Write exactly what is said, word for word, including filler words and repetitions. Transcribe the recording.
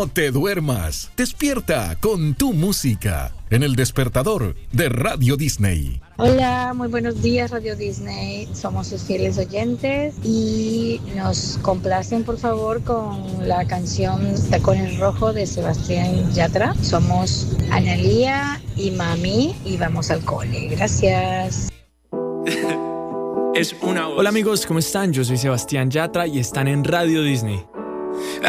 No te duermas. Despierta con tu música en el despertador de Radio Disney. Hola, muy buenos días Radio Disney. Somos sus fieles oyentes y nos complacen por favor con la canción Tacones Rojo de Sebastián Yatra. Somos Analía y Mami y vamos al cole. Gracias. Es una voz. Hola amigos, ¿cómo están? Yo soy Sebastián Yatra y están en Radio Disney.